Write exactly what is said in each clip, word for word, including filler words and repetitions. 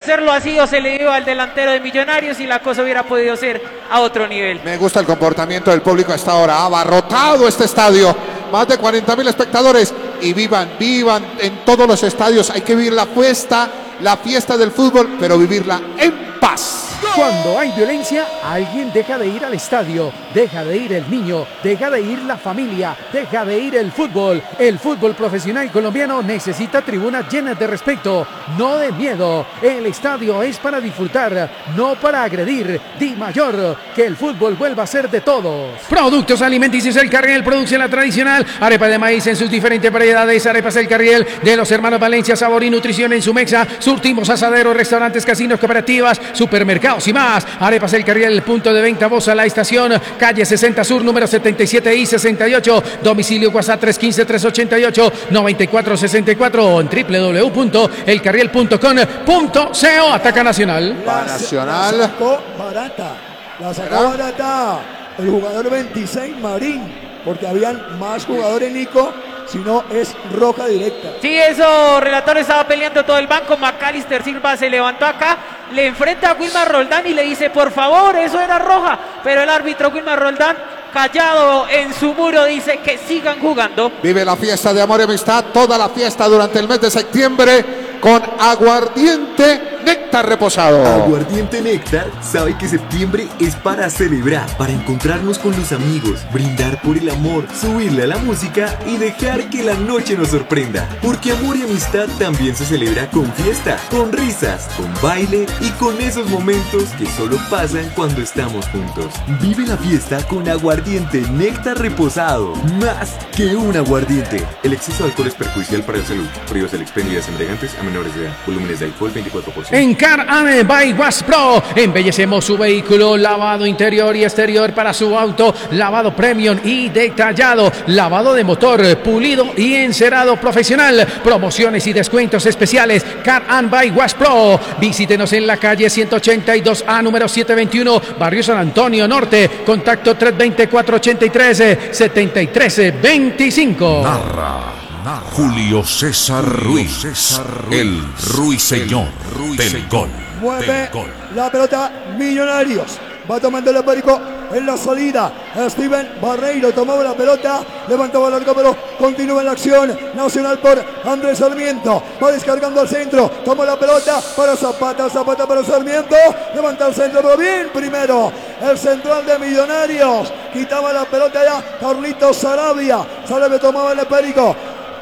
hacerlo así o se le iba al delantero de Millonarios y la cosa hubiera podido ser a otro nivel. Me gusta el comportamiento del público a esta hora. Abarrotado este estadio. Más de cuarenta mil espectadores. Y vivan, vivan en todos los estadios. Hay que vivir la fiesta, la fiesta del fútbol, pero vivirla en paz. Cuando hay violencia, alguien deja de ir al estadio, deja de ir el niño, deja de ir la familia, deja de ir el fútbol. El fútbol profesional colombiano necesita tribunas llenas de respeto, no de miedo. El estadio es para disfrutar, no para agredir. Di Mayor, que el fútbol vuelva a ser de todos. Productos alimenticios El Carriel, producción la tradicional, arepa de maíz en sus diferentes variedades, arepas El Carriel de los hermanos Valencia, sabor y nutrición en su mexa. Surtimos asaderos, restaurantes, casinos, cooperativas, supermercados y más. Arepas El Carriel, punto de venta, voz a la estación, calle sesenta Sur, número setenta y siete y sesenta y ocho, domicilio WhatsApp tres uno cinco, tres ocho ocho, nueve cuatro seis cuatro o en w w w punto el carriel punto com punto co. Ataca Nacional. La Nacional. La sacó barata. La sacó ¿Será? barata. El jugador veintiséis, Marín. Porque habían más jugadores, Nico. Si no, es roja directa. Sí, eso, relator estaba peleando todo el banco. Macalister Silva se levantó acá, le enfrenta a Wilmar Roldán y le dice, por favor, eso era roja. Pero el árbitro Wilmar Roldán, callado en su muro, dice que sigan jugando. Vive la fiesta de amor y amistad, toda la fiesta durante el mes de septiembre con aguardiente Néctar Reposado. Aguardiente Néctar sabe que septiembre es para celebrar, para encontrarnos con los amigos, brindar por el amor, subirle a la música y dejar que la noche nos sorprenda. Porque amor y amistad también se celebra con fiesta, con risas, con baile y con esos momentos que solo pasan cuando estamos juntos. Vive la fiesta con aguardiente Néctar Reposado, más que un aguardiente. El exceso de alcohol es perjudicial para la salud. Prohíbas el expendio de embriagantes a menores de edad. Volúmenes de alcohol veinticuatro por ciento. En Car and by Was Pro, embellecemos su vehículo, lavado interior y exterior para su auto, lavado premium y detallado, lavado de motor, pulido y encerado profesional, promociones y descuentos especiales. Car and by Was Pro, visítenos en la calle ciento ochenta y dos A, número setecientos veintiuno, Barrio San Antonio Norte, contacto tres dos dos, cuatro ocho tres, siete tres dos cinco. Narra Julio César Ruiz, César Ruiz, el ruiseñor del gol. Mueve del gol. la pelota Millonarios. Va tomando el Américo en la salida. Steven Barreiro tomaba la pelota, levantaba el arco, pero continúa en la acción. Nacional por Andrés Sarmiento. Va descargando al centro. Toma la pelota para Zapata. Zapata para Sarmiento. Levanta el centro, pero bien primero. El central de Millonarios. Quitaba la pelota ya Carlitos Sarabia. Sarabia tomaba el Américo.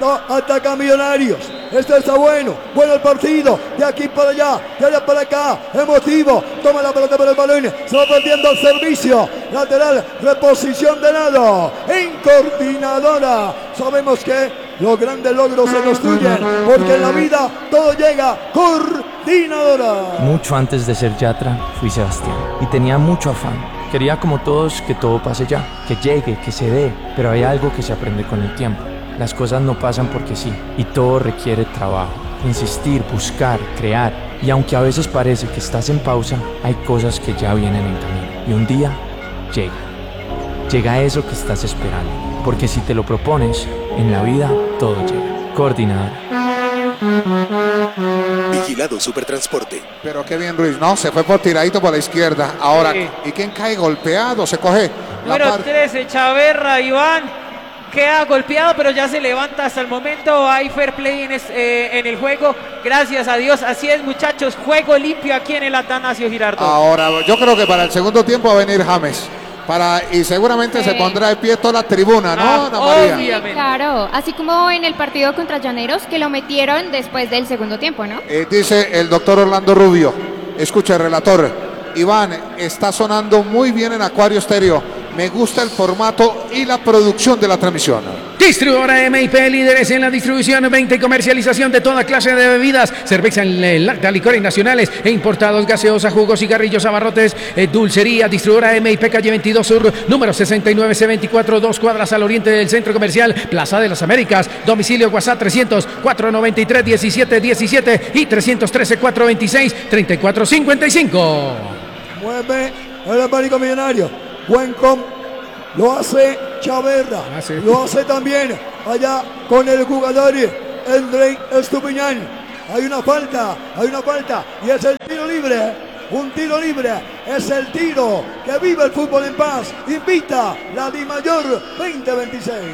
Ataca Millonarios. Este está bueno. Bueno el partido. De aquí para allá. De allá para acá. Emotivo. Toma la pelota por el balón. Se va perdiendo el servicio. Lateral. Reposición de lado. En coordinadora. Sabemos que los grandes logros se construyen. Porque en la vida todo llega. Coordinadora. Mucho antes de ser Yatra, fui Sebastián. Y tenía mucho afán. Quería como todos que todo pase ya. Que llegue, que se dé. Pero hay algo que se aprende con el tiempo. Las cosas no pasan porque sí, y todo requiere trabajo, insistir, buscar, crear. Y aunque a veces parece que estás en pausa, hay cosas que ya vienen en camino. Y un día llega. Llega eso que estás esperando. Porque si te lo propones, en la vida todo llega. Coordinadora. Vigilado Supertransporte. Pero qué bien Ruiz, ¿no? Se fue por tiradito por la izquierda. Ahora, Sí. ¿y quién cae golpeado? Se coge la Número par- trece, Chaverra, Iván. Queda golpeado, pero ya se levanta hasta el momento. Hay fair play en, es, eh, en el juego. Gracias a Dios. Así es, muchachos. Juego limpio aquí en el Atanasio Girardot. Ahora, yo creo que para el segundo tiempo va a venir James. Para, y seguramente Sí. se pondrá de pie toda la tribuna, ¿no, Ah, Ana María? obviamente. Claro, así como en el partido contra Llaneros, que lo metieron después del segundo tiempo, ¿no? Eh, dice el doctor Orlando Rubio. Escucha, el relator. Iván, está sonando muy bien en Acuario Estéreo. Me gusta el formato y la producción de la transmisión. Distribuidora M I P, líderes en la distribución, venta y comercialización de toda clase de bebidas, cerveza en lacta, licores nacionales e importados, gaseosa, jugos, cigarrillos, abarrotes, eh, dulcería. Distribuidora M I P, calle veintidós Sur, número sesenta y nueve C veinticuatro, dos cuadras al oriente del Centro Comercial Plaza de las Américas. Domicilio WhatsApp trescientos, cuatrocientos noventa y tres, diecisiete diecisiete y trescientos trece, cuatrocientos veintiséis, treinta y cuatro cincuenta y cinco. Mueve el Américo Millonario. Buen com. Lo hace Chaverra. Ah, sí. Lo hace también allá con el jugador Andrei Estupiñán. hay una falta, hay una falta y es el tiro libre. Un tiro libre, es el tiro que vive el fútbol en paz. Invita la Dimayor veinte veintiséis.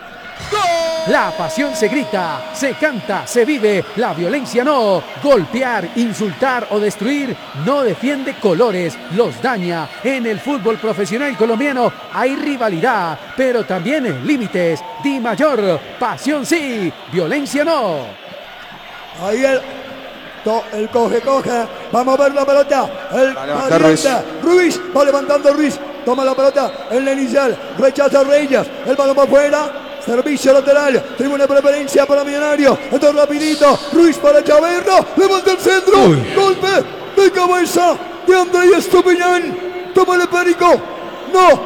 La pasión se grita, se canta, se vive, la violencia no. Golpear, insultar o destruir no defiende colores, los daña. En el fútbol profesional colombiano hay rivalidad, pero también límites. Dimayor, pasión sí, violencia no. Ahí el, el coge, coge, vamos a ver la pelota. El Ruiz. Ruiz, va levantando Ruiz, toma la pelota en la inicial, rechaza Reyes, el balón va afuera. Servicio lateral, tribuna de preferencia para Millonarios. Entonces rapidito, Ruiz para Chaverra, levanta el centro, Uy. golpe de cabeza de Andrés Estupiñán. Tómale Perico, no,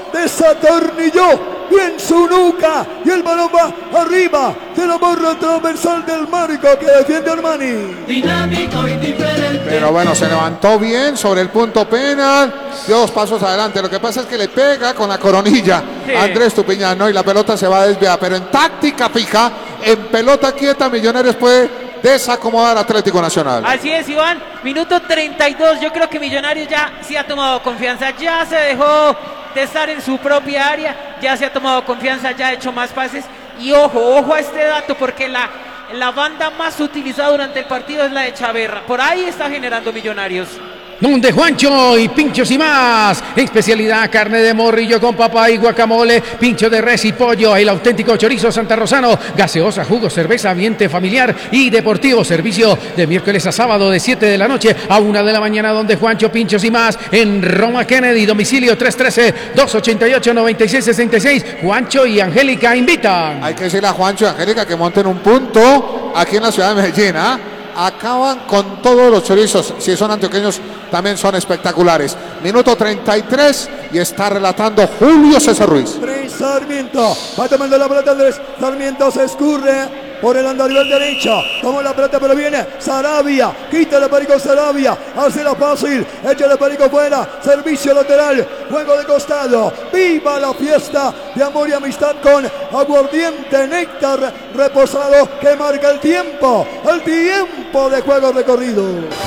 desatornilló bien su nuca y el balón va arriba de la barra transversal del marco que defiende Armani. Dinámico y diferente. Pero bueno, se levantó bien sobre el punto penal, dio dos pasos adelante. Lo que pasa es que le pega con la coronilla sí. a Andrés Estupiñán, ¿no? Y la pelota se va a desviar, pero en táctica fija, en pelota quieta, Millonarios puede desacomodar Atlético Nacional. Así es, Iván, minuto treinta y dos, yo creo que Millonarios ya sí ha tomado confianza, ya se dejó de estar en su propia área, ya se ha tomado confianza, ya ha hecho más pases y ojo, ojo a este dato porque la, la banda más utilizada durante el partido es la de Chaverra, por ahí está generando Millonarios. Donde Juancho y pinchos y más. Especialidad carne de morrillo con papa y guacamole, pincho de res y pollo, el auténtico chorizo santarrosano, gaseosa, jugo, cerveza, ambiente familiar y deportivo. Servicio de miércoles a sábado de siete de la noche a una de la mañana. Donde Juancho, pinchos y más en Roma Kennedy. Domicilio tres uno tres, dos ocho ocho, nueve seis seis seis. Juancho y Angélica invitan. Hay que decirle a Juancho y Angélica que monten un punto aquí en la ciudad de Medellín, ¿ah? ¿eh? Acaban con todos los chorizos, si son antioqueños también son espectaculares. Minuto treinta y tres y está relatando Julio César Ruiz. Sarmiento, va tomando la pelota Andrés, Sarmiento se escurre por el andarivel derecho, toma la pelota pero viene Sarabia, quita el Perico Sarabia, hace la fácil, echa el Perico fuera, servicio lateral, juego de costado, viva la fiesta de amor y amistad con aguardiente néctar reposado que marca el tiempo, el tiempo de juego recorrido.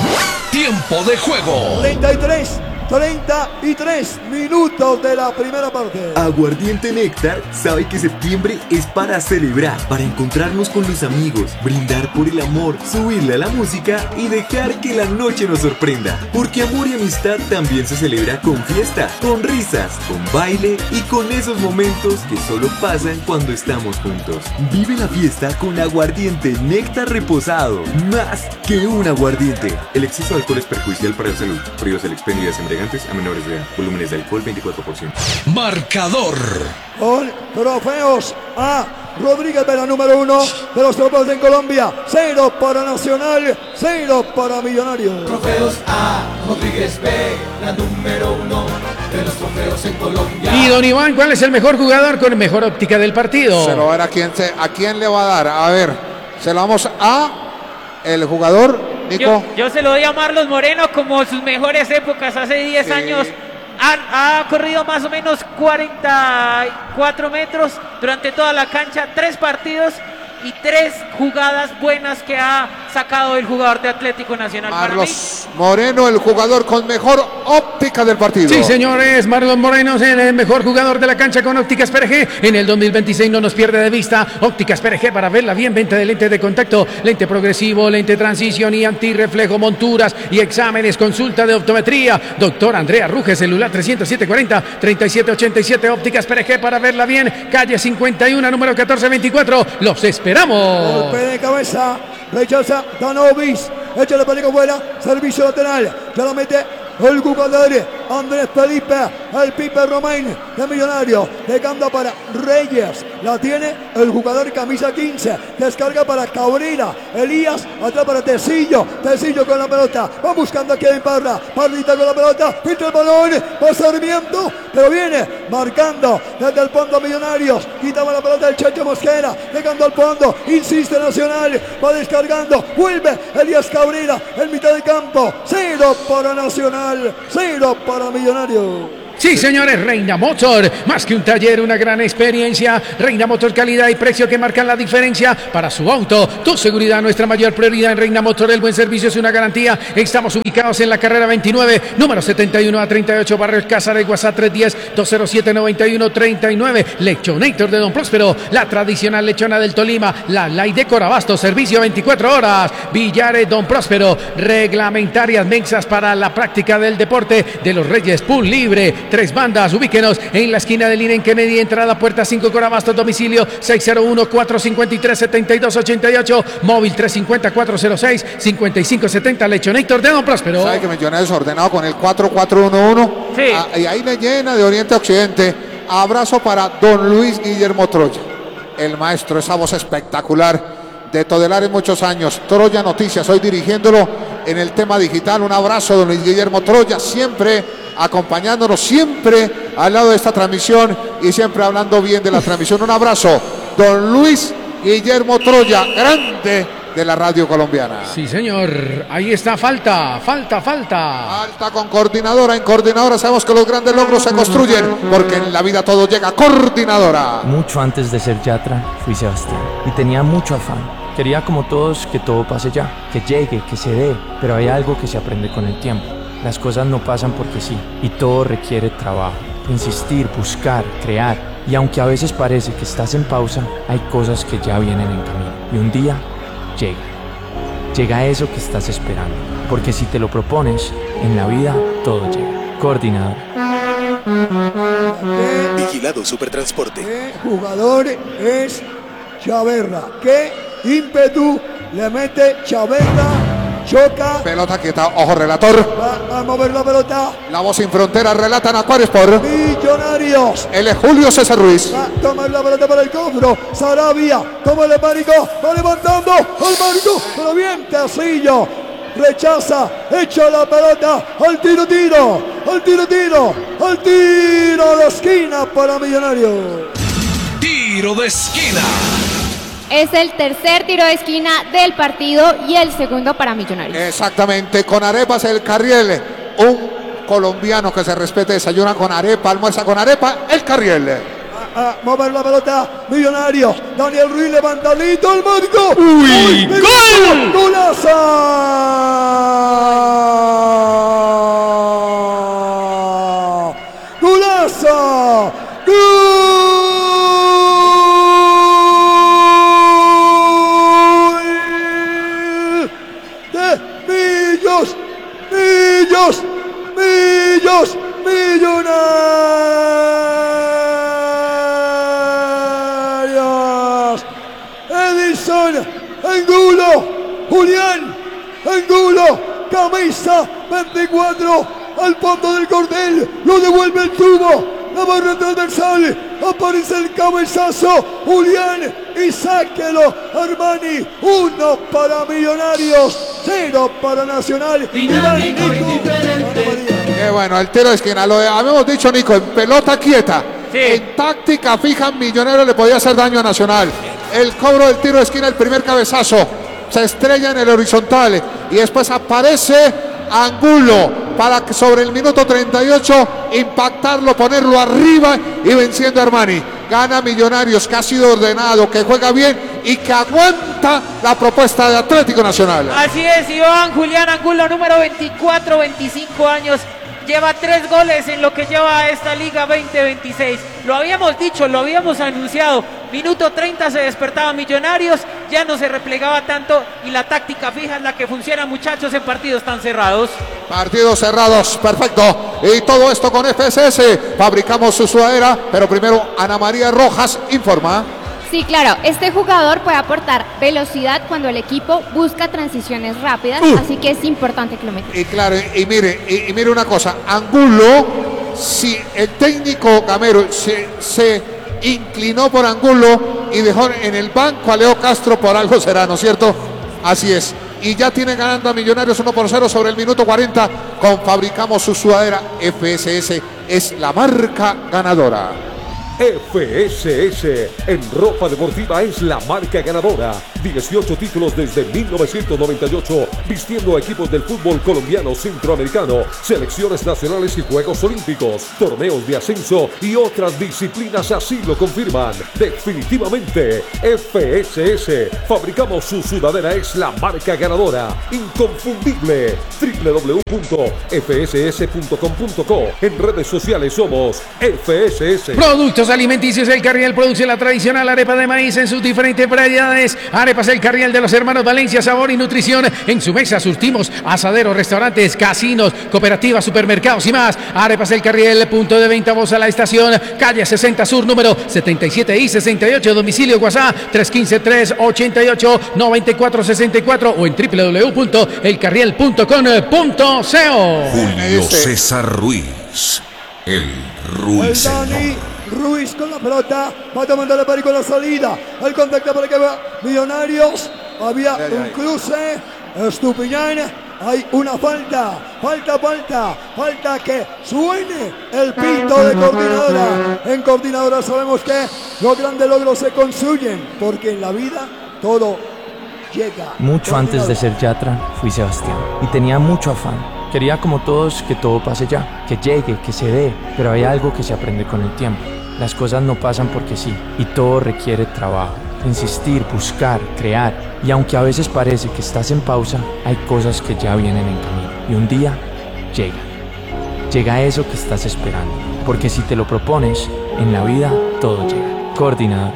Tiempo de juego. treinta y tres. treinta y tres minutos de la primera parte. Aguardiente Néctar sabe que septiembre es para celebrar, para encontrarnos con los amigos, brindar por el amor, subirle a la música y dejar que la noche nos sorprenda. Porque amor y amistad también se celebra con fiesta, con risas, con baile y con esos momentos que solo pasan cuando estamos juntos. Vive la fiesta con Aguardiente Néctar reposado, más que un aguardiente. El exceso de alcohol es perjudicial para la salud. Prohíbas el expendio de embriagantes a menores de edad. Volúmenes de alcohol veinticuatro por ciento. Marcador. Con trofeos a Rodríguez de la número uno de los trofeos en Colombia. Cero para Nacional, cero para Millonarios. Trofeos A, Rodríguez B, la número uno de los trofeos en Colombia. Y don Iván, ¿cuál es el mejor jugador con mejor óptica del partido? Se lo va a ver a quién, se, a quién le va a dar. A ver, se lo vamos a el jugador. Yo, yo se lo doy a Marlos Moreno como sus mejores épocas hace diez sí. años. Ha, ha corrido más o menos cuarenta y cuatro metros durante toda la cancha, tres partidos y tres jugadas buenas que ha sacado el jugador de Atlético Nacional. Marlos Moreno, el jugador con mejor óptica del partido. Sí, señores, Marlos Moreno es el mejor jugador de la cancha con Ópticas P R G. En el dos mil veintiséis no nos pierde de vista. Ópticas P R G para verla bien. Venta de lentes de contacto, lente progresivo, lente transición y antirreflejo, monturas y exámenes. Consulta de optometría. Doctor Andrea Ruge, celular trescientos siete cuarenta, treinta y siete ochenta y siete. Ópticas P R G para verla bien. Calle cincuenta y uno, número catorce veinticuatro. Los esperamos. Golpe de cabeza, rechaza Danovis, echa el Perico fuera, servicio lateral, ya lo mete el jugador Andrés Felipe, el Pipe Romain de Millonario, de cambio para Reyes, la tiene el jugador camisa quince, descarga para Cabrera, Elías, atrás para Tecillo, Tecillo con la pelota, va buscando a Kevin Parra, Parrita con la pelota, pinta el balón, va Sarmiento, pero viene marcando desde el fondo Millonarios, quitaba la pelota del Checho Mosquera, llegando al fondo, insiste Nacional, va descargando, vuelve Elías Cabrera, en mitad de campo, cero para Nacional, cero para Millonarios. Sí, señores, Reina Motor, más que un taller, una gran experiencia. Reina Motor, calidad y precio que marcan la diferencia para su auto. Tu seguridad, nuestra mayor prioridad en Reina Motor. El buen servicio es una garantía. Estamos ubicados en la carrera veintinueve, número setenta y uno a treinta y ocho, Barrio El Casares, WhatsApp tres uno cero, dos cero siete, nueve uno tres nueve. Lechonator de Don Próspero, la tradicional lechona del Tolima, la Light de Corabasto, servicio veinticuatro horas. Villares Don Próspero, reglamentarias mexas para la práctica del deporte de los Reyes, pool libre, tres bandas. Ubíquenos en la esquina del I N E en Kennedy, entrada puerta cinco, Corabasto, domicilio seis cero uno, cuatro cinco tres, siete dos ocho ocho, móvil tres cinco cero, cuatro cero seis, cinco cinco siete cero. Lechonator de Don Próspero. ¿Sabe que Millonarios ordenado con el cuatro cuatro uno uno? Sí. Ah, y ahí le llena de oriente a occidente. Abrazo para don Luis Guillermo Troya, el maestro, esa voz espectacular de Todelares muchos años. Troya Noticias, hoy dirigiéndolo en el tema digital. Un abrazo, don Luis Guillermo Troya, siempre acompañándonos, siempre al lado de esta transmisión y siempre hablando bien de la transmisión. Un abrazo, don Luis Guillermo Troya, grande de la radio colombiana. Sí, señor, ahí está, falta, falta, falta. Falta con coordinadora. En coordinadora sabemos que los grandes logros se construyen, porque en la vida todo llega. Coordinadora. Mucho antes de ser Yatra, fui Sebastián y tenía mucho afán. Quería como todos que todo pase ya, que llegue, que se dé, pero hay algo que se aprende con el tiempo. Las cosas no pasan porque sí, y todo requiere trabajo, insistir, buscar, crear. Y aunque a veces parece que estás en pausa, hay cosas que ya vienen en camino. Y un día llega. Llega eso que estás esperando. Porque si te lo propones, en la vida todo llega. Coordinador. Vigilado Supertransporte. ¿Qué jugador es Chaverra? ¿Qué ímpetu le mete Chaverra? Choca. Pelota quieta, ojo relator. Va a mover la pelota. La voz sin fronteras relatan Acuarios por Millonarios. Él es Julio César Ruiz. Va a tomar la pelota para el cobro. Sarabia, toma el Marico, va levantando al Marico, pero bien Tecillo. Rechaza, echa la pelota al tiro, tiro, al tiro, tiro, al tiro de esquina para Millonarios. Tiro de esquina. Es el tercer tiro de esquina del partido y el segundo para Millonarios. Exactamente, con arepas el Carriel, un colombiano que se respete, desayuna con arepa, almuerza con arepa, el Carriel. A, a mover la pelota, Millonarios, Daniel Ruiz levantadito, el Marico. ¡Uy! ¡Gol! ¡Golazo! ¡Golazo! ¡Gol! Millos, millos, millos, millonarios. Edison, Angulo, Julián, Angulo, camisa veinticuatro, al fondo del cordel, lo devuelve el tubo, la barra transversal, aparece el cabezazo, Julián, y sáquelo, Armani, uno para Millonarios, cero para Nacional. Dinámico y diferente. Qué bueno, el tiro de esquina, lo habíamos dicho, Nico, en pelota quieta, Sí. en táctica fija, Millonarios le podía hacer daño a Nacional. El cobro del tiro de esquina, el primer cabezazo, se estrella en el horizontal y después aparece Angulo para que sobre el minuto treinta y ocho impactarlo, ponerlo arriba y venciendo a Armani. Gana Millonarios, que ha sido ordenado, que juega bien y que aguanta la propuesta de Atlético Nacional. Así es, Iván Julián Angulo, número veinticuatro, veinticinco años. Lleva tres goles en lo que lleva esta Liga veinte veintiséis. Lo habíamos dicho, lo habíamos anunciado. Minuto treinta se despertaba Millonarios, ya no se replegaba tanto y la táctica fija es la que funciona, muchachos, en partidos tan cerrados. Partidos cerrados, perfecto. Y todo esto con F S S. Fabricamos su sudadera, pero primero Ana María Rojas informa. Sí, claro, este jugador puede aportar velocidad cuando el equipo busca transiciones rápidas, Uh. así que es importante que lo meta. Y claro, y, y mire, y, y mire una cosa, Angulo, si el técnico Gamero se, se inclinó por Angulo y dejó en el banco a Leo Castro, por algo será, ¿no es cierto? Así es. Y ya tiene ganando a Millonarios uno por cero sobre el minuto cuarenta con Fabricamos su sudadera. F S S es la marca ganadora. F S S en ropa deportiva es la marca ganadora. dieciocho títulos desde mil novecientos noventa y ocho, vistiendo a equipos del fútbol colombiano, centroamericano, selecciones nacionales y Juegos Olímpicos, torneos de ascenso y otras disciplinas así lo confirman. Definitivamente, F S S. Fabricamos su sudadera, es la marca ganadora, inconfundible. doble u doble u doble u punto f s s punto com punto co. En redes sociales somos F S S. Productos alimenticios El Carriel produce la tradicional arepa de maíz en sus diferentes variedades. Arepas El Carriel de los hermanos Valencia, sabor y nutrición. En su mesa surtimos asaderos, restaurantes, casinos, cooperativas, supermercados y más. Arepas El Carriel, punto de venta Voz a la Estación, calle sesenta Sur, número setenta y siete y sesenta y ocho, domicilio WhatsApp tres uno cinco, tres ocho ocho, nueve cuatro seis cuatro o en doble u doble u doble u punto el carriel punto com punto co. Julio César Ruiz, el Ruiseñor. Dani Ruiz con la pelota, va tomando el Perico en la salida, el contacto para que va Millonarios, había un cruce, Estupiñán, hay una falta, falta, falta, falta que suene el pito de Coordinadora. En Coordinadora sabemos que los grandes logros se construyen, porque en la vida todo llega. Mucho antes de ser Yatra, fui Sebastián y tenía mucho afán. Quería como todos que todo pase ya, que llegue, que se dé, pero hay algo que se aprende con el tiempo. Las cosas no pasan porque sí, y todo requiere trabajo, insistir, buscar, crear. Y aunque a veces parece que estás en pausa, hay cosas que ya vienen en camino. Y un día, llega. Llega eso que estás esperando. Porque si te lo propones, en la vida todo llega. Coordinadora.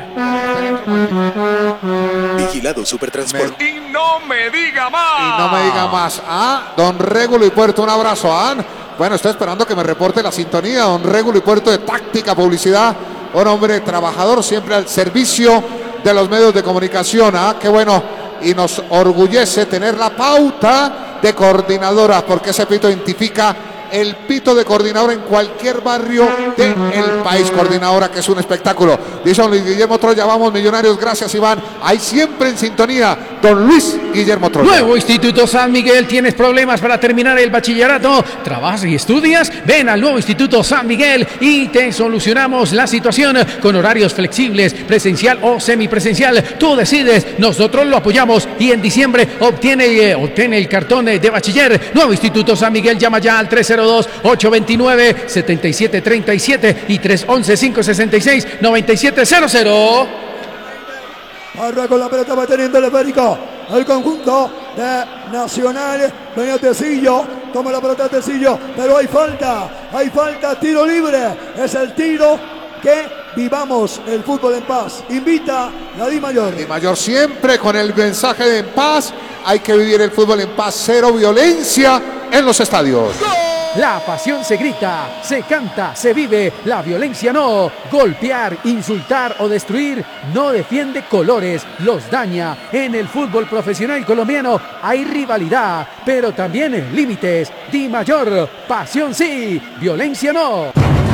Vigilado Supertransporte. Y no me diga más. Y no me diga más. Ah, don Régulo y Puerto, un abrazo. Ah, bueno, estoy esperando que me reporte la sintonía. Don Régulo y Puerto de Táctica Publicidad. Un hombre trabajador, siempre al servicio de los medios de comunicación. Ah, qué bueno. Y nos orgullece tener la pauta de Coordinadora, porque ese pito identifica el pito de Coordinadora en cualquier barrio del país. Coordinadora, que es un espectáculo. Dice don Luis Guillermo Troya, vamos Millonarios, gracias Iván. Ahí siempre en sintonía, don Luis Guillermo Troya. Nuevo Instituto San Miguel, ¿tienes problemas para terminar el bachillerato? ¿Trabajas y estudias? Ven al nuevo Instituto San Miguel y te solucionamos la situación con horarios flexibles, presencial o semipresencial. Tú decides, nosotros lo apoyamos y en diciembre obtiene, eh, obtiene el cartón de bachiller. Nuevo Instituto San Miguel, llama ya al tres cero dos, ocho dos nueve, siete siete tres siete y tres uno uno, cinco seis seis, nueve siete cero cero. Ahora con la pelota va teniendo el esférico el conjunto de Nacional. Venía Tecillo, toma la pelota Tecillo, pero hay falta, hay falta, tiro libre. Es el tiro que vivamos el fútbol en paz. Invita la Di Mayor. Di Mayor siempre con el mensaje de en paz. Hay que vivir el fútbol en paz, cero violencia en los estadios. La pasión se grita, se canta, se vive, la violencia no. Golpear, insultar o destruir no defiende colores, los daña. En el fútbol profesional colombiano hay rivalidad, pero también límites. Di Mayor, pasión sí, violencia no.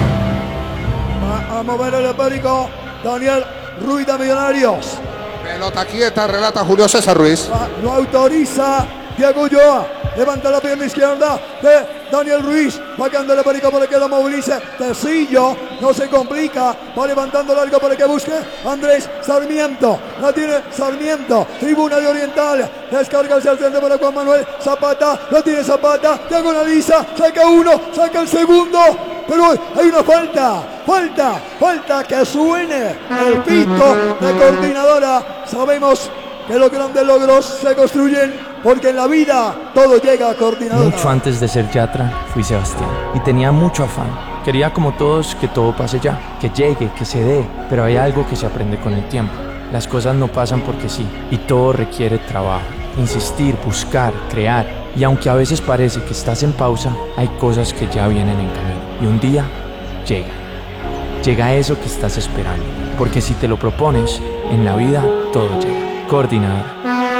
Va a mover el esférico Daniel Ruiz de Millonarios. Pelota quieta, relata Julio César Ruiz. Va, lo autoriza Diego Ulloa. Levanta la pierna izquierda de Daniel Ruiz. Va quedando el esférico para que lo movilice. Tecillo no se complica. Va levantando largo para que busque Andrés Sarmiento. La tiene Sarmiento. Tribuna de Oriental. Descarga hacia el centro para Juan Manuel Zapata. La tiene Zapata. Diagonaliza. Saca uno. Saca el segundo. Pero hay una falta. Falta. Falta que suene el pito de Coordinadora. Sabemos que los grandes logros se construyen porque en la vida todo llega a Coordinadora. Mucho antes de ser Yatra, fui Sebastián y tenía mucho afán. Quería como todos que todo pase ya, que llegue, que se dé, pero hay algo que se aprende con el tiempo. Las cosas no pasan porque sí, y todo requiere trabajo, insistir, buscar, crear. Y aunque a veces parece que estás en pausa, hay cosas que ya vienen en camino. Y un día, llega. Llega eso que estás esperando, porque si te lo propones, en la vida todo llega. Coordinadora.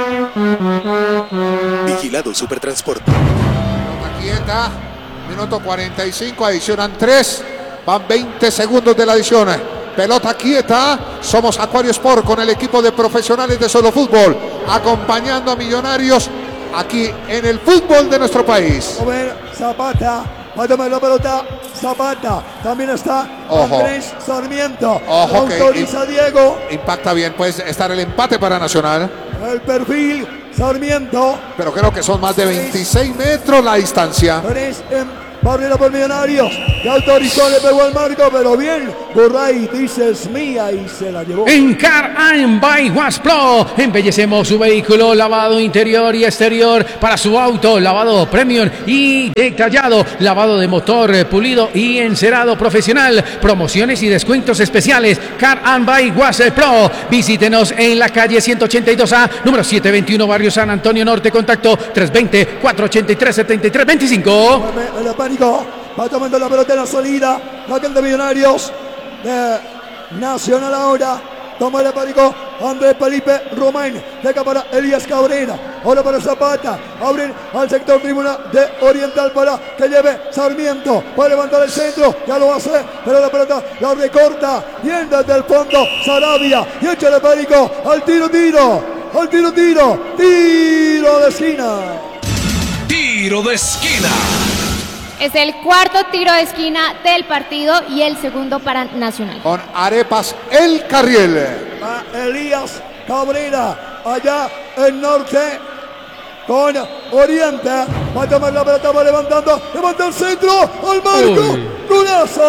Vigilado Supertransporte. Pelota quieta, minuto cuarenta y cinco, adicionan tres, van veinte segundos de la adición. Pelota quieta, somos Acuario Sport con el equipo de profesionales de solo fútbol, acompañando a Millonarios aquí en el fútbol de nuestro país. A ver, Zapata, va a tomar la pelota, Zapata, también está Ojo. Andrés Sarmiento. Ojo, que autoriza im- Diego. Impacta bien, puede estar el empate para Nacional. el perfil, Sarmiento. Pero creo que son más de veintiséis metros la distancia. Tres en barrera por Millonarios, que autorizó, le pegó al marco, pero bien. Burray dice es mía y se la llevó. En Car and By Waspro embellecemos su vehículo, lavado interior y exterior para su auto, lavado premium y detallado, lavado de motor, pulido y encerado profesional, promociones y descuentos especiales. Car and By Waspro, visítenos en la calle ciento ochenta y dos A, número setecientos veintiuno, barrio San Antonio Norte, contacto tres dos cero, cuatro ocho tres, siete tres dos cinco. Va tomando la pelota en la salida. La de Millonarios. De Nacional ahora. Toma el pánico. Andrés Felipe Román. Deja para Elías Cabrera. Ahora para Zapata. Abren al sector tribuna de Oriental para que lleve Sarmiento. Puede levantar el centro. Ya lo hace. Pero la pelota la recorta. Bien desde el fondo. Sarabia. Y echa el pánico. Al tiro, tiro. Al tiro, tiro. Tiro de esquina. Tiro de esquina. Es el cuarto tiro de esquina del partido y el segundo para Nacional. Con Arepas El Carriel. A Elías Cabrera, allá en norte, con Oriente. Va a tomar la pelota, va levantando, levanta el centro, al marco. ¡Golazo!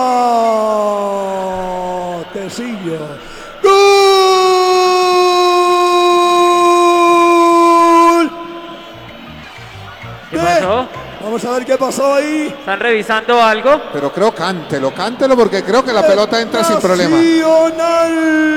Tecillo. ¡Gol! ¿Qué pasó? Vamos a ver qué pasó ahí. ¿Están revisando algo? Pero creo cántelo, cántelo porque creo que la pelota entra sin problema. Nacional.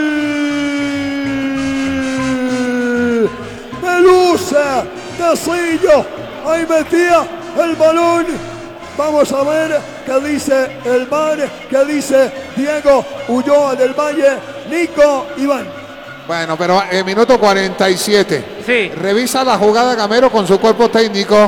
Pelusa, Tecillo. Ahí metía el balón. Vamos a ver qué dice el V A R, qué dice Diego Ulloa del Valle, Nico Iván. Bueno, pero en minuto cuarenta y siete. Sí. Revisa la jugada Gamero con su cuerpo técnico.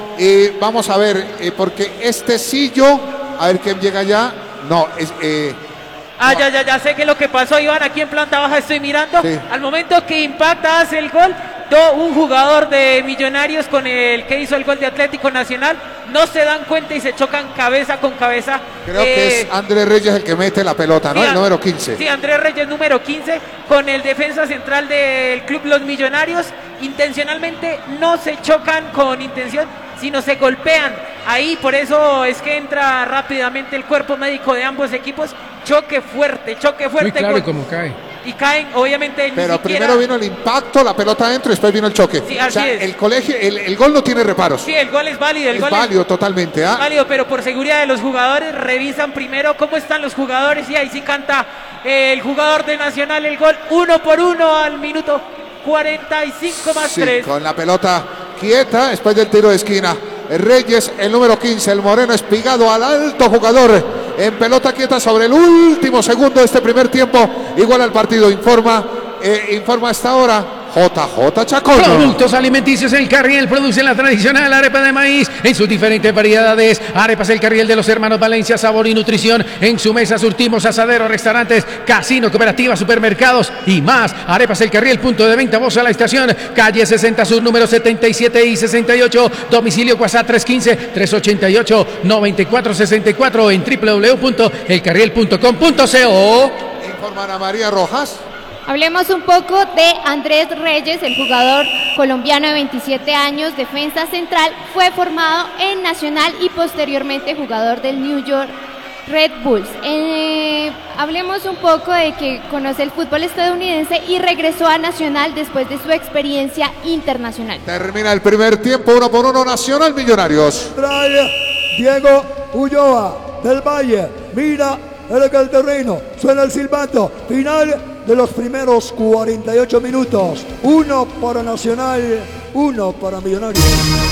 Y vamos a ver, eh, porque este sillo, a ver quién llega ya. No, es. Eh, Ah, no. ya, ya, ya sé que lo que pasó, Iván, aquí en planta baja estoy mirando. Sí. Al momento que impacta, hace el gol, do, un jugador de Millonarios con el que hizo el gol de Atlético Nacional, no se dan cuenta y se chocan cabeza con cabeza. Creo eh, que es Andrés Reyes el que mete la pelota, ¿no? sí, El número quince. Sí, Andrés Reyes, número quince, con el defensa central del club Los Millonarios. Intencionalmente no se chocan con intención, sino se golpean. Ahí por eso es que entra rápidamente el cuerpo médico de ambos equipos. Choque fuerte, choque fuerte. Muy claro con... cómo cae. Y caen, obviamente. Pero ni siquiera... primero vino el impacto, la pelota adentro y después vino el choque. Sí, así o sea, es. el colegio, el, el gol no tiene reparos. Sí, el gol es válido. El es gol válido es... totalmente. ¿ah? Es válido, pero por seguridad de los jugadores, revisan primero cómo están los jugadores. Y ahí sí canta eh, el jugador de Nacional el gol uno por uno al minuto cuarenta y cinco más Sí, tres. con la pelota quieta después del tiro de esquina. Reyes, el número quince, el moreno espigado al alto jugador en pelota quieta sobre el último segundo de este primer tiempo. Igual al partido, informa, eh, informa hasta ahora J J Chacón. Productos alimenticios El Carriel produce la tradicional arepa de maíz en sus diferentes variedades. Arepas El Carriel de los hermanos Valencia, sabor y nutrición. En su mesa surtimos asaderos, restaurantes, casino, cooperativas, supermercados y más. Arepas El Carriel, punto de venta, voz a la estación, calle sesenta Sur, número setenta y siete y sesenta y ocho. Domicilio WhatsApp tres uno cinco, tres ocho ocho, nueve cuatro seis cuatro en w w w punto el carriel punto com punto co. Informa Ana María Rojas. Hablemos un poco de Andrés Reyes, el jugador colombiano de veintisiete años, defensa central, fue formado en Nacional y posteriormente jugador del New York Red Bulls. Eh, hablemos un poco de que conoce el fútbol estadounidense y regresó a Nacional después de su experiencia internacional. Termina el primer tiempo, uno por uno, Nacional Millonarios. Trae Diego Ulloa del Valle, mira el terreno, suena el silbato, final de los primeros cuarenta y ocho minutos. Uno para Nacional, uno para Millonarios.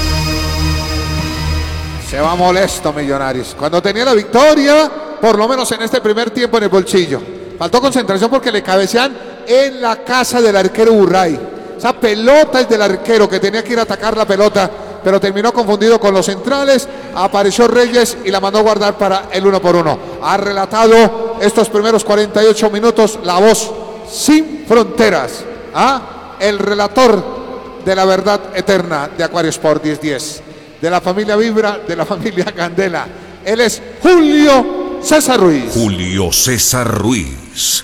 Se va molesto Millonarios. Cuando tenía la victoria, por lo menos en este primer tiempo, en el bolsillo. Faltó concentración porque le cabecean en la casa del arquero Burray. Esa pelota es del arquero que tenía que ir a atacar la pelota, pero terminó confundido con los centrales. Apareció Reyes y la mandó a guardar para el uno por uno. Ha relatado estos primeros cuarenta y ocho minutos la voz sin fronteras. ¿Ah? El relator de la verdad eterna de Acuario Sport diez diez. De la familia Vibra, de la familia Candela. Él es Julio César Ruiz. Julio César Ruiz.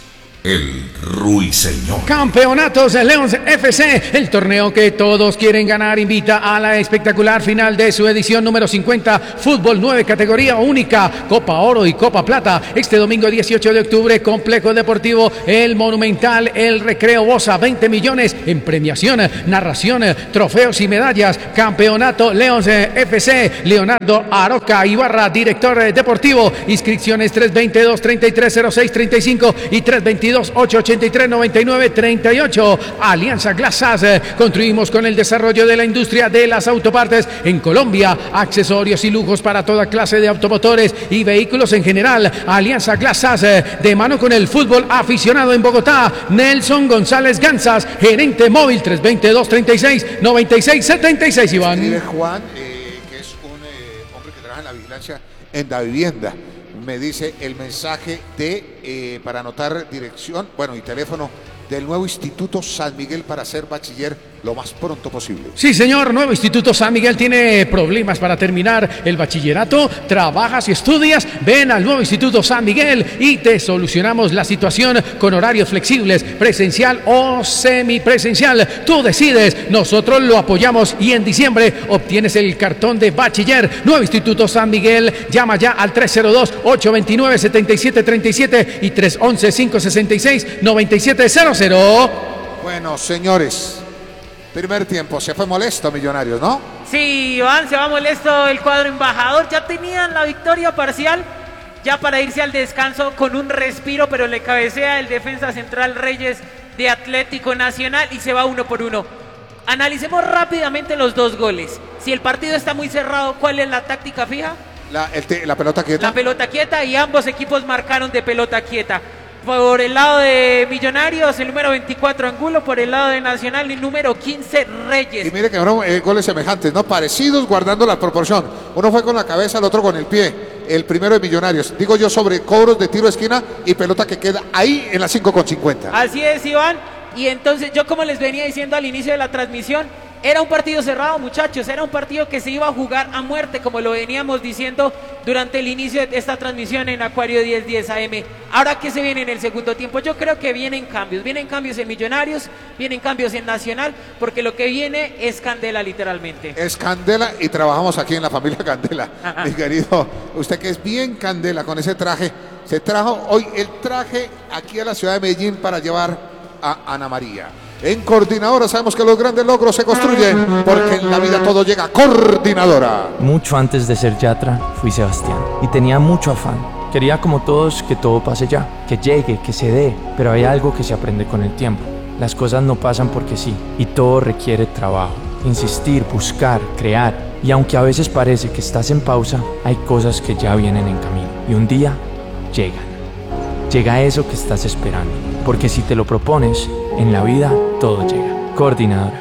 el Ruiseñor. Campeonatos de Leones F C, el torneo que todos quieren ganar, invita a la espectacular final de su edición número cincuenta, fútbol nueve, categoría única, Copa Oro y Copa Plata, este domingo dieciocho de octubre, Complejo Deportivo El Monumental, El Recreo Bosa, veinte millones en premiación, narración, trofeos y medallas. Campeonato Leones F C, Leonardo Aroca Ibarra, director deportivo. Inscripciones tres veintidós, treinta y tres, cero seis, treinta y cinco y tres veintidós, ochocientos ochenta y tres, noventa y nueve, treinta y ocho. Alianza Glasas, contribuimos con el desarrollo de la industria de las autopartes en Colombia, accesorios y lujos para toda clase de automotores y vehículos en general. Alianza Glasas, de mano con el fútbol aficionado en Bogotá. Nelson González Gansas, gerente móvil, tres veintidós, treinta y seis, noventa y seis, setenta y seis. Iván. Escribe Juan, eh, que es un eh, hombre que trabaja en la vigilancia en la vivienda. Me dice el mensaje de eh, para anotar dirección, bueno, y teléfono del nuevo Instituto San Miguel para ser bachiller lo más pronto posible. Sí, señor, nuevo Instituto San Miguel tiene problemas para terminar el bachillerato. Trabajas y estudias, ven al nuevo Instituto San Miguel y te solucionamos la situación con horarios flexibles, presencial o semipresencial. Tú decides, nosotros lo apoyamos y en diciembre obtienes el cartón de bachiller. Nuevo Instituto San Miguel, llama ya al tres cero dos, ocho dos nueve, siete siete tres siete y tres once, cinco sesenta y seis, noventa y siete cero cero. Bueno, señores, primer tiempo, se fue molesto Millonarios, ¿no? Sí, Iván, se va molesto el cuadro embajador. Ya tenían la victoria parcial, ya para irse al descanso con un respiro, pero le cabecea el defensa central Reyes de Atlético Nacional y se va uno por uno. Analicemos rápidamente los dos goles. Si el partido está muy cerrado, ¿cuál es la táctica fija? La, el te, la pelota quieta. La pelota quieta, y ambos equipos marcaron de pelota quieta. Por el lado de Millonarios, el número veinticuatro Angulo, por el lado de Nacional, el número quince Reyes. Y mire que fueron eh, goles semejantes, ¿no? Parecidos, guardando la proporción. Uno fue con la cabeza, el otro con el pie. El primero de Millonarios. Digo yo sobre cobros de tiro de esquina y pelota que queda ahí en la cinco con cincuenta. Así es, Iván. Y entonces yo, como les venía diciendo al inicio de la transmisión, era un partido cerrado, muchachos, era un partido que se iba a jugar a muerte, como lo veníamos diciendo durante el inicio de esta transmisión en Acuario diez diez A M. Ahora, ¿qué se viene en el segundo tiempo? Yo creo que vienen cambios, vienen cambios en Millonarios, vienen cambios en Nacional, porque lo que viene es candela, literalmente. Es candela, y trabajamos aquí en la familia Candela. Ajá. Mi querido, usted que es bien candela con ese traje, se trajo hoy el traje aquí a la ciudad de Medellín para llevar a Ana María. En Coordinadora sabemos que los grandes logros se construyen porque en la vida todo llega. Coordinadora. Mucho antes de ser Yatra, fui Sebastián y tenía mucho afán. Quería, como todos, que todo pase ya, que llegue, que se dé, pero hay algo que se aprende con el tiempo. Las cosas no pasan porque sí, y todo requiere trabajo, insistir, buscar, crear. Y aunque a veces parece que estás en pausa, hay cosas que ya vienen en camino y un día llegan. Llega eso que estás esperando, porque si te lo propones, en la vida todo llega. Coordinadora.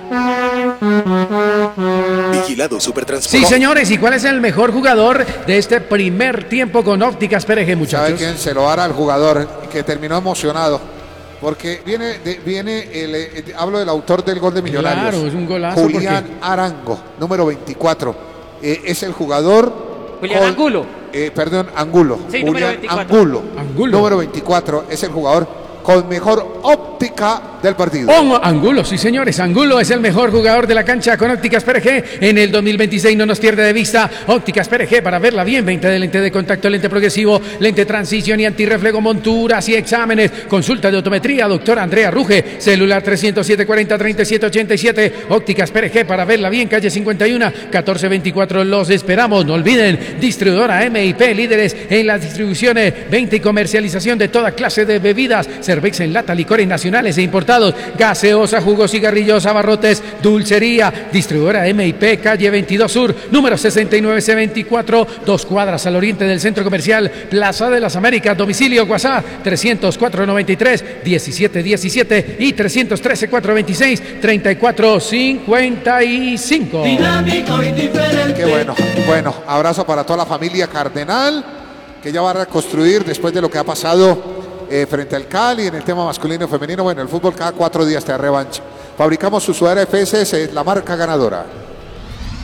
Vigilado Supertransporte. Sí, señores, ¿y cuál es el mejor jugador de este primer tiempo con Ópticas P R G, muchachos? ¿Sabe quién se lo hará al jugador que terminó emocionado? Porque viene, de, viene el, el, hablo del autor del gol de Millonarios. Claro, es un golazo. Julián Arango, número veinticuatro. Eh, es el jugador. Julián con, Angulo. Eh, perdón, Angulo. Sí, Julián Angulo, Angulo. Número veinticuatro. Es el jugador con mejor óptica del partido. Oh, Angulo, sí señores, Angulo es el mejor jugador de la cancha con Ópticas P R G en el dos mil veintiséis. No nos pierde de vista Ópticas P R G para verla bien. Veinte de lente de contacto, lente progresivo, lente transición y antirreflejo, monturas y exámenes. Consulta de optometría, doctora Andrea Ruge. Celular trescientos siete, cuarenta, treinta y siete, ochenta y siete. Ópticas P R G para verla bien. Calle cincuenta y uno, catorce veinticuatro. Los esperamos. No olviden, distribuidora M I P, líderes en las distribuciones, venta y comercialización de toda clase de bebidas, cerveza en lata, licores nacionales e importados, gaseosa, jugos, cigarrillos, abarrotes, dulcería. Distribuidora M I P, calle veintidós Sur, número sesenta y nueve C veinticuatro, dos cuadras al oriente del Centro Comercial Plaza de las Américas. Domicilio WhatsApp trescientos cuatro, noventa y tres, diecisiete diecisiete y trescientos trece, cuatrocientos veintiséis, treinta y cuatro cincuenta y cinco. Dinámico y diferente. Qué bueno, bueno, abrazo para toda la familia Cardenal, que ya va a reconstruir después de lo que ha pasado Eh, frente al Cali en el tema masculino y femenino. Bueno, el fútbol cada cuatro días te da revancha. Fabricamos su sudadera F S S, la marca ganadora.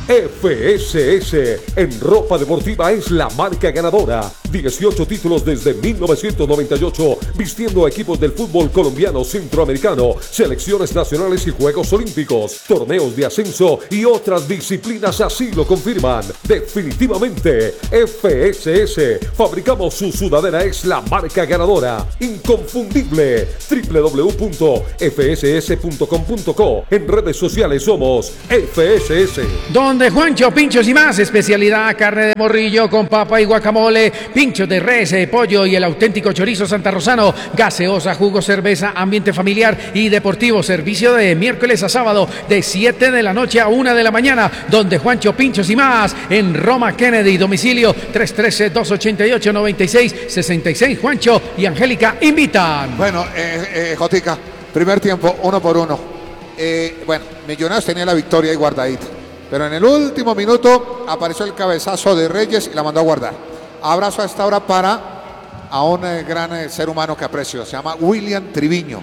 F S S en ropa deportiva es la marca ganadora. dieciocho títulos desde mil novecientos noventa y ocho, vistiendo a equipos del fútbol colombiano, centroamericano, selecciones nacionales y Juegos Olímpicos, torneos de ascenso y otras disciplinas así lo confirman. Definitivamente, F S S, fabricamos su sudadera, es la marca ganadora. Inconfundible. doble u doble u doble u punto f s s punto com punto co. En redes sociales somos F S S. Donde Juancho Pinchos y más, especialidad carne de morrillo con papa y guacamole, pinchos de res, eh, pollo y el auténtico chorizo santarrosano, gaseosa, jugo, cerveza, ambiente familiar y deportivo, servicio de miércoles a sábado de siete de la noche a una de la mañana, donde Juancho Pinchos y más, en Roma Kennedy, domicilio tres uno tres, dos ocho ocho, nueve seis seis seis. Juancho y Angélica invitan. Bueno, eh, eh, Jotica, primer tiempo, uno por uno. Eh, bueno, Millonarios tenía la victoria ahí guardadita, pero en el último minuto apareció el cabezazo de Reyes y la mandó a guardar. Abrazo a esta hora para a un eh, gran eh, ser humano que aprecio, se llama William Triviño.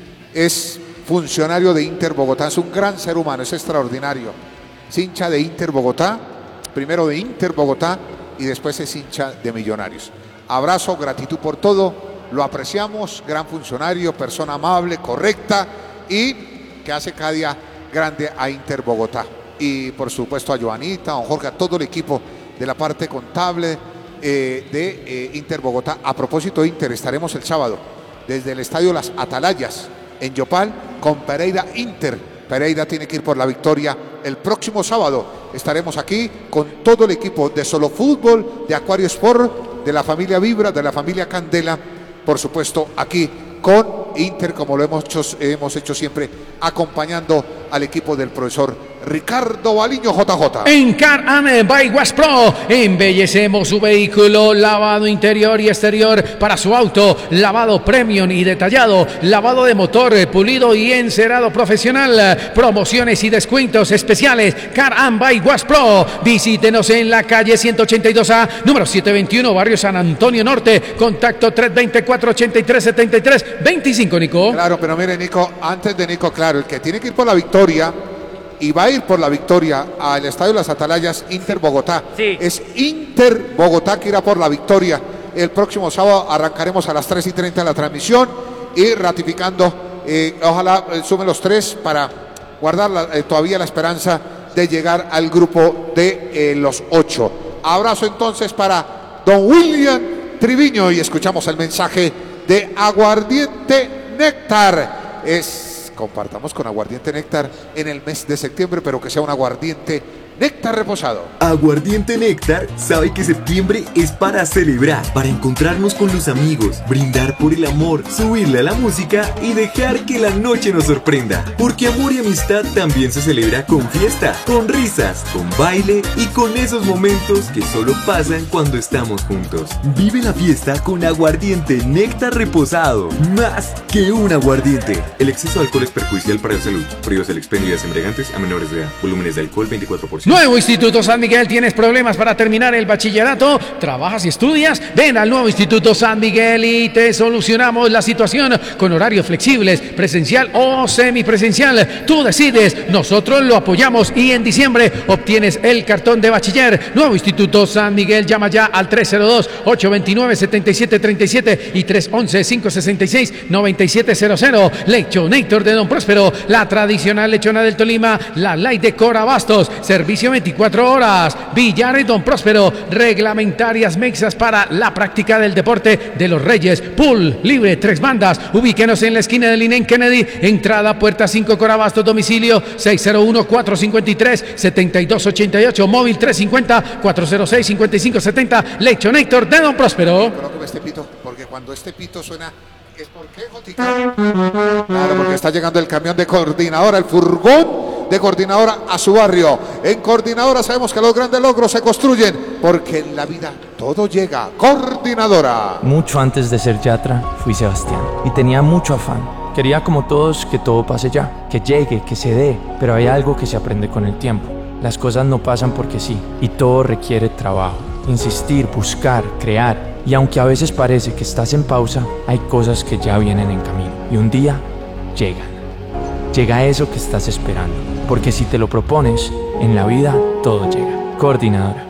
Es funcionario de Inter Bogotá, es un gran ser humano, es extraordinario. Es hincha de Inter Bogotá, primero de Inter Bogotá y después es hincha de Millonarios. Abrazo, gratitud por todo, lo apreciamos, gran funcionario, persona amable, correcta y que hace cada día grande a Inter Bogotá. Y por supuesto a Joanita, a don Jorge, a todo el equipo de la parte contable eh, de eh, Inter Bogotá. A propósito de Inter, estaremos el sábado desde el estadio Las Atalayas en Yopal con Pereira Inter. Pereira tiene que ir por la victoria el próximo sábado. Estaremos aquí con todo el equipo de Solo Fútbol, de Acuario Sport, de la familia Vibra, de la familia Candela, por supuesto aquí con Inter, como lo hemos hecho, hemos hecho siempre, acompañando al equipo del profesor Ricardo Baliño J J. En Car and by Wash Pro, embellecemos su vehículo, lavado interior y exterior para su auto, lavado premium y detallado, lavado de motor, pulido y encerado profesional, promociones y descuentos especiales. Car and by Wash Pro, visítenos en la calle ciento ochenta y dos A, número setecientos veintiuno, barrio San Antonio Norte, contacto tres dos cuatro, ocho tres siete tres dos cinco, Nico. Claro, pero mire, Nico, antes de Nico, claro, el que tiene que ir por la victoria y va a ir por la victoria al Estadio Las Atalayas, Inter Bogotá. Sí. Es Inter Bogotá que irá por la victoria. El próximo sábado arrancaremos a las tres y treinta la transmisión y ratificando, eh, ojalá eh, sumen los tres para guardar la, eh, todavía la esperanza de llegar al grupo de eh, los ocho. Abrazo entonces para don William Triviño y escuchamos el mensaje de Aguardiente Néctar. Es, compartamos con Aguardiente Néctar en el mes de septiembre, pero que sea un aguardiente Néctar reposado. Aguardiente Néctar sabe que septiembre es para celebrar, para encontrarnos con los amigos, brindar por el amor, subirle a la música y dejar que la noche nos sorprenda. Porque amor y amistad también se celebra con fiesta, con risas, con baile y con esos momentos que solo pasan cuando estamos juntos. Vive la fiesta con Aguardiente Néctar reposado, más que un aguardiente. El exceso de alcohol es perjudicial para la salud. Prohíbas el expendio de embriagantes a menores de edad. Volúmenes de alcohol veinticuatro por ciento. Nuevo Instituto San Miguel, ¿tienes problemas para terminar el bachillerato? ¿Trabajas y estudias? Ven al Nuevo Instituto San Miguel y te solucionamos la situación con horarios flexibles, presencial o semipresencial. Tú decides, nosotros lo apoyamos y en diciembre obtienes el cartón de bachiller. Nuevo Instituto San Miguel, llama ya al tres cero dos, ocho dos nueve, siete siete tres siete y tres uno uno, cinco seis seis, nueve siete cero cero. Lechonator de Don Próspero, la tradicional lechona del Tolima, la Light de Cora Bastos, servicio veinticuatro horas. Villares Don Próspero, reglamentarias mexas para la práctica del deporte de los Reyes, pool libre, tres bandas. Ubíquenos en la esquina del Inén Kennedy, entrada puerta cinco Corabastos, domicilio seis cero uno, cuatro cinco tres, siete dos ocho ocho, móvil tres cinco cero, cuatro cero seis, cinco cinco siete cero. Lechonator de Don Próspero. Coloco este pito, porque cuando este pito suena, ¿es por qué, Jotica? Claro, porque está llegando el camión de Coordinadora, el furgón de Coordinadora a su barrio. En Coordinadora sabemos que los grandes logros se construyen, porque en la vida todo llega. Coordinadora. Mucho antes de ser Yatra, fui Sebastián y tenía mucho afán. Quería como todos que todo pase ya, que llegue, que se dé, pero hay algo que se aprende con el tiempo. Las cosas no pasan porque sí, y todo requiere trabajo, insistir, buscar, crear. Y aunque a veces parece que estás en pausa, hay cosas que ya vienen en camino. Y un día llegan. Llega eso que estás esperando. Porque si te lo propones, En la vida todo llega. Coordinadora.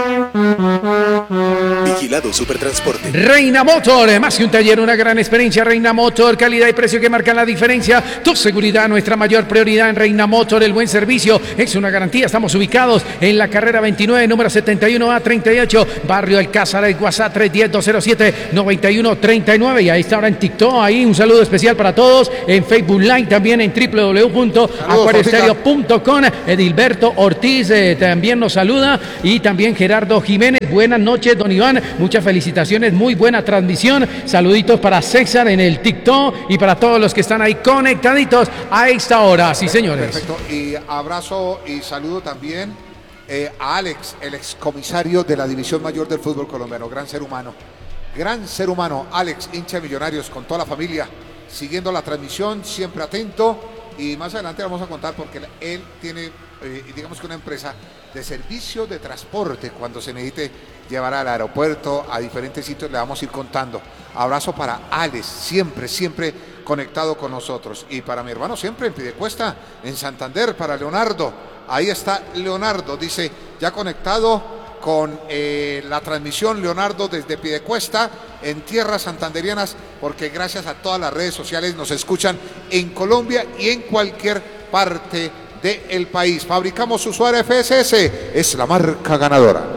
Vigilado Supertransporte. Reina Motor, más que un taller, una gran experiencia. Reina Motor, calidad y precio que marcan la diferencia. Tu seguridad, nuestra mayor prioridad en Reina Motor. El buen servicio es una garantía. Estamos ubicados en la carrera veintinueve, número setenta y uno A treinta y ocho, Barrio Alcázar. El WhatsApp tres uno cero, dos cero siete, nueve uno tres nueve. Y ahí está ahora en TikTok. Ahí un saludo especial para todos. En Facebook Live, también en w w w punto acuario estéreo punto com. Edilberto Ortiz eh, también nos saluda. Y también Gerardo Jiménez. Buenas noches, don Iván. Muchas felicitaciones, muy buena transmisión. Saluditos para César en el TikTok y para todos los que están ahí conectaditos a esta hora. Sí, señores. Perfecto. Y abrazo y saludo también eh, a Alex, el excomisario de la División Mayor del Fútbol Colombiano. Gran ser humano. Gran ser humano. Alex, hincha de Millonarios, con toda la familia, siguiendo la transmisión, siempre atento. Y más adelante vamos a contar porque él tiene, eh, digamos que una empresa de servicio de transporte. Cuando se necesite llevar al aeropuerto, a diferentes sitios, le vamos a ir contando. Abrazo para Alex, siempre, siempre conectado con nosotros. Y para mi hermano siempre en Piedecuesta, en Santander, para Leonardo. Ahí está Leonardo, dice, ya conectado con eh, la transmisión, Leonardo, desde Piedecuesta, en tierras santanderianas, porque gracias a todas las redes sociales nos escuchan en Colombia y en cualquier parte del país. Fabricamos Usuario F S S, es la marca ganadora.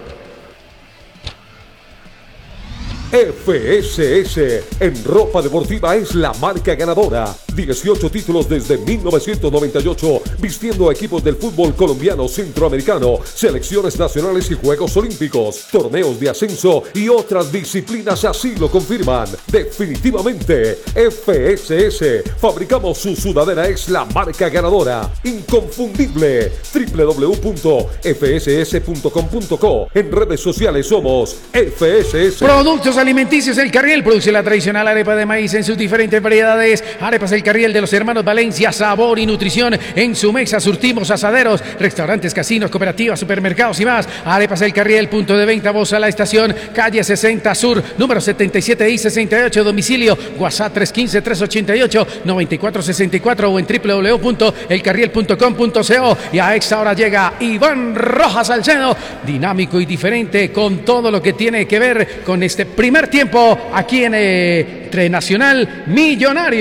F S S en ropa deportiva es la marca ganadora. dieciocho títulos desde mil novecientos noventa y ocho, vistiendo a equipos del fútbol colombiano, centroamericano, selecciones nacionales y Juegos Olímpicos, torneos de ascenso y otras disciplinas así lo confirman. Definitivamente, F S S, fabricamos su sudadera, es la marca ganadora. Inconfundible. w w w punto f s s punto com punto co. En redes sociales somos F S S. Productos alimenticios El Carriel produce la tradicional arepa de maíz en sus diferentes variedades. Arepas El Carriel de los hermanos Valencia, sabor y nutrición en su mesa. Surtimos asaderos, restaurantes, casinos, cooperativas, supermercados y más. Arepas El Carriel, punto de venta, voz a la estación, calle sesenta Sur, número setenta y siete y sesenta y ocho, domicilio, WhatsApp tres uno cinco, tres ocho ocho, nueve cuatro seis cuatro o en w w w punto el carriel punto com punto co. Y a esta hora llega Iván Rojas Salcedo, dinámico y diferente con todo lo que tiene que ver con este primer tiempo aquí en eh, Tre Nacional Millonario.